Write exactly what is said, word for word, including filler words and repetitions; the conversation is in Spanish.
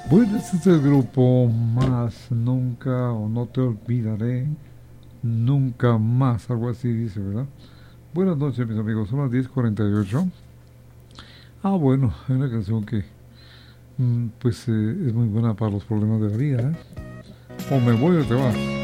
Bueno, este es el grupo Más Nunca o No Te Olvidaré Nunca Más, algo así dice, ¿verdad? Buenas noches, mis amigos, son las diez cuarenta y ocho. Ah, bueno, hay una canción que mm, pues eh, es muy buena para los problemas de la vida, ¿eh? O me voy o te vas.